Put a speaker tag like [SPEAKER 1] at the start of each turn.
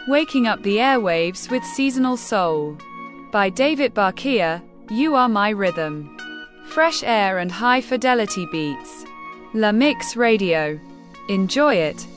[SPEAKER 1] Waking up the airwaves with seasonal soul. By David Barkia, You Are My Rhythm. Fresh air and high fidelity beats. La Mix Radio. Enjoy it.